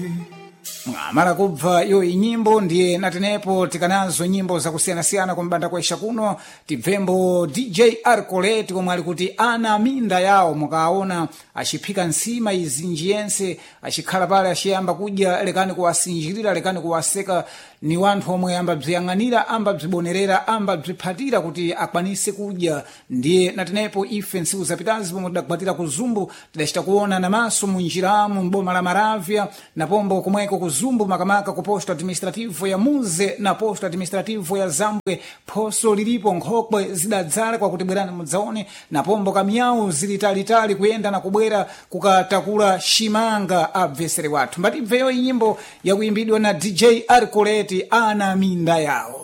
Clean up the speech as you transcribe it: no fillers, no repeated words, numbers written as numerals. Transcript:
mara kubva iyo inyimbo ndiye natenepo tikanazo nyimbo zakusiyana-siyana kumbanda kwesha kuno tibvembo DJ Arcoleti komwe ali kuti ana minda yawo mukaona achiphika nsima izinji yense achikhala pale achiyamba kudya lekani kuwasinjirira lekani kuwaseka ni wanthu omwe amba bziyang'anira amba bzibonerera amba bziphatira kuti akwanise kudya ndiye natenepo ife ntsiku zapitazi pomwe tidakupatira ku Zumbu tidachita kuona namaso munjiramu mboma la Maravya na pombo komweko ku Zumbu makamaka ku posto administrativo ya Muze na posto administrativo ya Zambwe poso lilipo nkhokwe zidadzala kwa kuti bwerani mudzaone na pombo kamyawu zilitalitali kuyenda na kubwera kukatakula shimanga abvesere wathu mbati bveyo inyimbo yakuimbidwa na DJ Arcoleti ana minda yawo.